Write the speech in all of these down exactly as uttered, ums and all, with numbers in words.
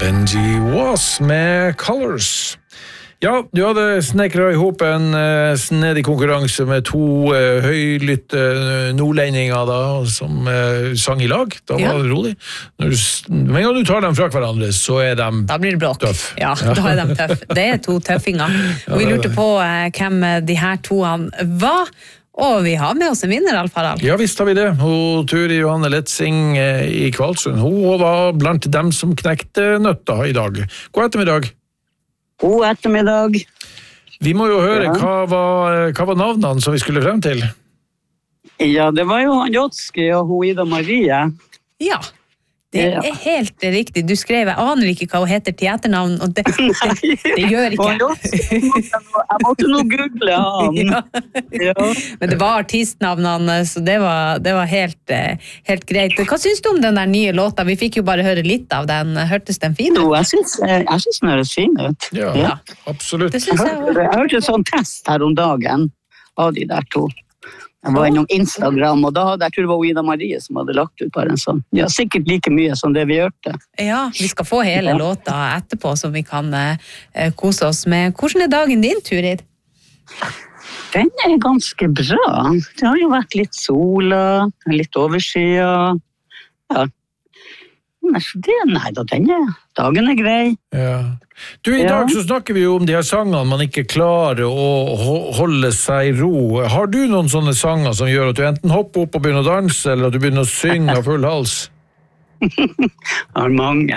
Benji Was med Colors. Ja, du hadde snekret ihop en uh, snedig konkurranse med to uh, høylytte uh, nordlendinger da, som uh, sang i lag. Da var ja. det rolig. Når du, men når du tar dem fra hverandre, så er de da blir det bråk. Tøff. Ja, da er de tøff. Det er to tøffinger. Og vi lurte på uh, hvem de her toene var. Og vi har med oss en vinner, Alf Harald. Ja, visst har vi det. Hun Turi Johanne Letsing uh, i Kvalsund. Hun var blant dem som knekte nøtta i dag. God ettermiddag. God ettermiddag. Vi må jo høre, ja. hva, var, hva var navnene som vi skulle frem til? Ja, det var jo han Jotski og hun Ida Marie. Ja, det ja. er helt riktig. Du skrev, jeg aner ikke hva hun heter til etternavn, og det, det, det gjør ikke jeg. Jeg måtte nå google han. Ja. Ja. Men det var artistnavnene, så det var, det var helt, helt greit. Hva synes du om den der nye låta? Vi fikk jo bare høre litt av den. Hørtes den fin ut? Jo, jeg synes, jeg synes den høres fin ut. Ja, ja. absolutt. Det synes jeg også. Jeg hørte en sånn test her om dagen av de der to. Jeg var innom Instagram, og da hadde jeg tror det var Ida Marie som hadde lagt ut bare en sånn. Ja, sikkert like mye som det vi hørte. Ja, vi skal få hele ja. låta etterpå, som vi kan uh, kose oss med. Hvordan er dagen din, Turid? Den er ganske bra. Det har jo vært litt sola, litt overskya. Ja. Det, nei, da den er, dagen er grei. Ja. Du, i dag så snakker vi jo om de her sangene man ikke klarer å holde seg i ro. Har du noen sånne sanger som gjør at du enten hopper opp og begynner å danse, eller at du begynner å synge av full hals? Har mange.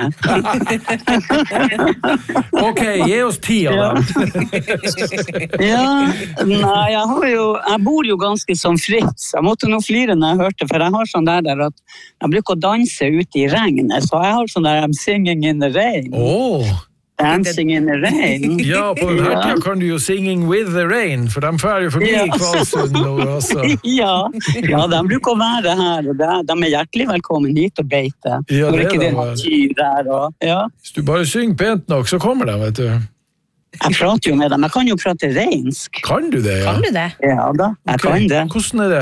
Ok, gi oss ti av dem. Ja, nei, jeg har jo, jeg bor jo ganske som Fritz. Jeg måtte nå flire når jeg hørte, for jeg har sånn der, der at jeg bruker å danse ute i regnet, så jeg har sånn der I'm singing in the rain. Åh! Oh. Dancing in the rain. Ja, på den her tida kan du jo Singing with the rain, for de fer jo forbi ja. Kvalsund nå også. Ja, ja, de bruker å være her, og de er hjertelig velkommen hit og beite. Ja, det er det natur der, og, ja. Hvis du bare synger pent nok, så kommer de, vet du. Jeg prater jo med dem, jeg kan jo prate reinsk. Kan du det, ja? Kan du det? Ja da, jeg okay. kan det. Hvordan er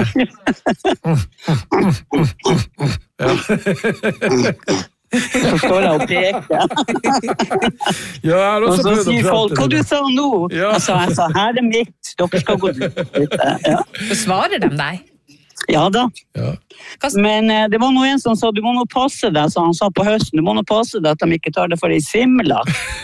det? Ja. Så står jeg og peker. Ja, jeg har også og så prøvd å sier folk, hva du sa nå? Ja. Jeg sa, jeg sa, her er mitt, dere skal gå ut. Ja. Svarer de deg? Ja da. Ja. Men eh, det var noe en som sa, du må nå passe deg, så han sa på høsten, du må nå passe deg at de ikke tar det for ei simla.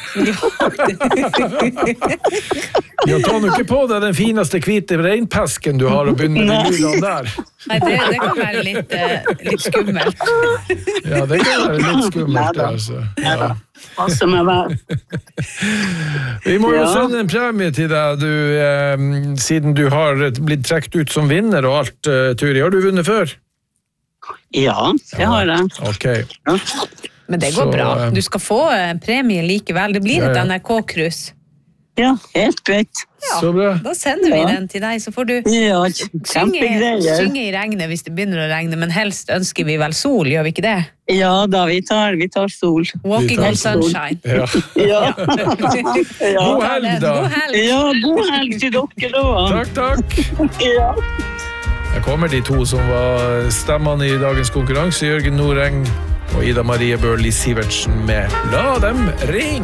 Ja, ta nå ikke på deg den fineste hvite reinpesken du har og begynne med lydene der. Nei, det, det kan være litt, uh, litt skummelt. Ja, det kan være litt skummelt, altså. Ja. Passe meg vel. Vi må jo sende en premie til deg, du, eh, siden du har blitt trekt ut som vinner og alt, uh, Turi. Har du vunnet før? Ja, det har jeg. Ok. Ja. Men det går Så, bra. Du skal få premie likevel. Det blir et ja, ja. N R K-krus. Ja, helt greit. Ja, så bra. Da sender vi ja. den til deg, så får du ja, synge, synge i regnet hvis det begynner å regne, men helst ønsker vi vel sol, gjør vi ikke det? Ja da, vi tar, vi tar sol. Walking on sunshine. Ja. Ja. Ja. God helg da. God helg. Ja, god helg til dere da. Takk, takk. Ja. Her kommer de to som var stemmene i dagens konkurranse, Jørgen Noreng og Ida Marie Børli Sivertsen med La dem ring.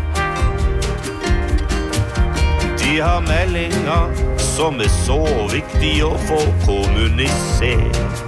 De har meldinger som er så viktig å få kommunisert.